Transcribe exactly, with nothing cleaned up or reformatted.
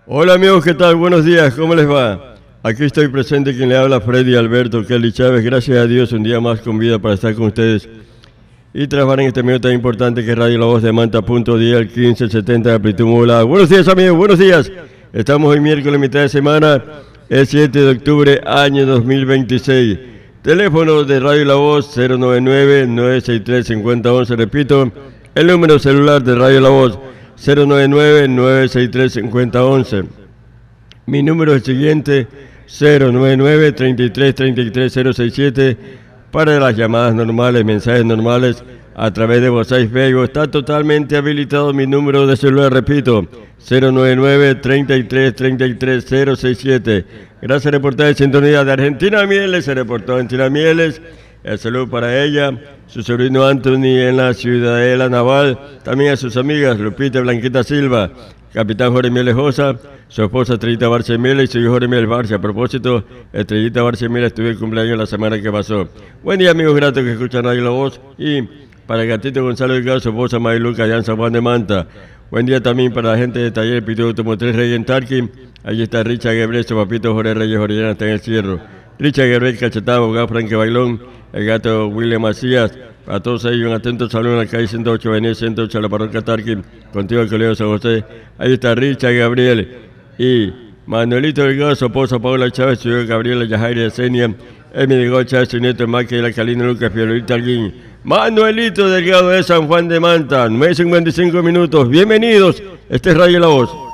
Hola amigos, ¿qué tal? Buenos días, ¿cómo les va? Aquí estoy presente, quien le habla, Freddy Alberto Kelly Chávez. Gracias a Dios, un día más con vida para estar con ustedes y trabajar en este medio tan importante que es Radio La Voz de Manta, punto dial quince setenta de amplitud modulada. Buenos días amigos, buenos días. Estamos hoy miércoles, mitad de semana, el siete de octubre, año dos mil veintiséis. Teléfono de Radio La Voz cero nueve nueve, nueve seis tres, cinco cero uno uno. Repito, el número celular de Radio La Voz cero nueve nueve, nueve seis tres, cinco cero uno uno. Mi número es el siguiente, cero nueve nueve, treinta y tres, treinta y tres, cero sesenta y siete, para las llamadas normales, mensajes normales a través de WhatsApp y Facebook. Está totalmente habilitado mi número de celular, repito, cero nueve nueve, treinta y tres, treinta y tres, cero sesenta y siete. Gracias, reportaje de sintonía de Argentina Mieles, se reportó Argentina Mieles. El saludo para ella, su sobrino Anthony en la Ciudadela Naval, también a sus amigas Lupita Blanquita Silva, Capitán Jorge Mieles Josa, su esposa Estrellita Barce Mieles y su hijo Jorge Mieles Barce. A propósito, Estrellita Barce Mieles tuvo el cumpleaños la semana que pasó. Buen día amigos gratos que escuchan Radio La Voz, y para el gatito Gonzalo Delgado, su esposa Mariluca allá en San Juan de Manta. Buen día también para la gente de Taller Pito Automotriz Rey en Tarqui. Allí está Richard Gebrel, su papito Jorge Reyes Orellana está en el cierro. Richard Gebrel, Cachetado, abogado Franque Bailón, el gato William Macías. A todos ellos un atento saludo en la calle ciento ocho, avenida ciento ocho, a la parroquia Tarqui, contigo el colegio San José. Ahí está Richard Gabriel y Manuelito Delgado, su esposa Paula Chávez, su hijo Gabriela Yajaira Yesenia, Emi Delgado Chávez, su nieto Maqui, la Calina Lucas, Fiorita Alguín. Manuelito Delgado de San Juan de Manta, nueve cincuenta y cinco minutos. Bienvenidos, este es Radio La Voz.